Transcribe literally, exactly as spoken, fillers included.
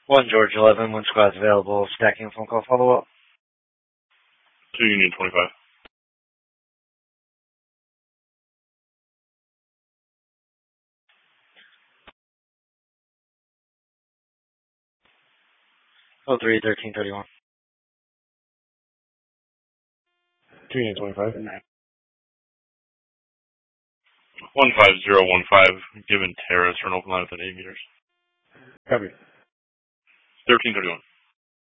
One George eleven, one squad's available. Stacking phone call follow-up. Two Union twenty-five. Oh three, thirteen thirty-one. Two Union twenty-five. One five zero one five. Given terrace for an open line within eight meters. Copy. Thirteen thirty-one.